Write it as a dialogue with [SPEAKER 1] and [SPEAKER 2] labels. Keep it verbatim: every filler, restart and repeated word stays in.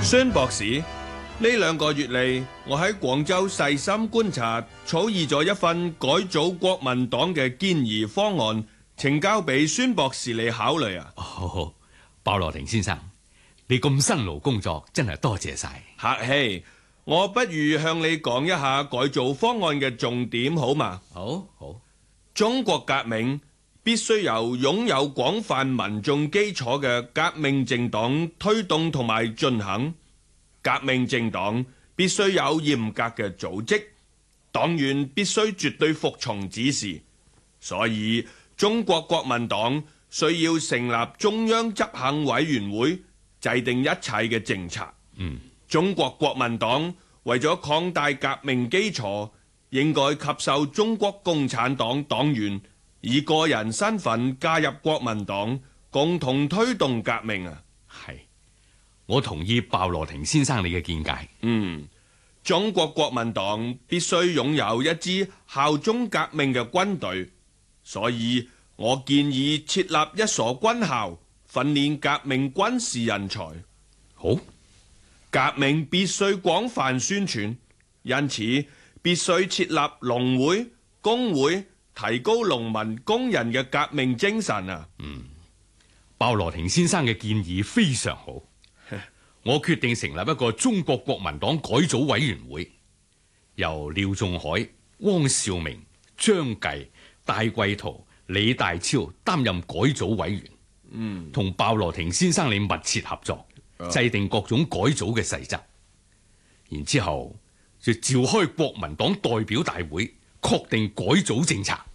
[SPEAKER 1] 孫博士，呢兩個月嚟，我喺廣州細心觀察，草擬咗一份改組國民黨嘅建議方案，呈交俾孫博士你考慮啊。
[SPEAKER 2] 哦，鮑羅廷先生，你咁辛勞工作，真係多謝晒。
[SPEAKER 1] 客氣，我不如向你講一下改組方案嘅重點好嘛？
[SPEAKER 2] 好，好。
[SPEAKER 1] 中國革命必須由擁有廣泛民眾基礎嘅革命政黨推動同埋進行。革命政黨必須有嚴格嘅組織，黨員必須絕對服從指示。所以中國國民黨需要成立中央執行委員會，制定一切嘅政策。
[SPEAKER 2] 嗯，
[SPEAKER 1] 中國國民黨為咗擴大革命基礎，應該吸收中國共產黨黨員，以個人身份加入國民黨，共同推動革命啊！
[SPEAKER 2] 係，我同意鮑羅廷先生你嘅見解。
[SPEAKER 1] 嗯，中國國民黨必須擁有一支效忠革命嘅軍隊，所以我建議設立一所軍校，訓練革命軍事人才。
[SPEAKER 2] 好，
[SPEAKER 1] 革命必須廣泛宣傳，因此必須設立農會、工會，提高農民工人嘅革命精神啊！
[SPEAKER 2] 嗯，鮑羅廷先生嘅建議非常好。我決定成立一個中國國民黨改組委員會，由廖仲愷、汪兆銘、張繼、戴季陶、李大釗擔任改組委員。嗯，同鮑羅廷先生你密切合作，制定各種改組嘅細則。然之後就召開國民黨代表大會，確定改組政策。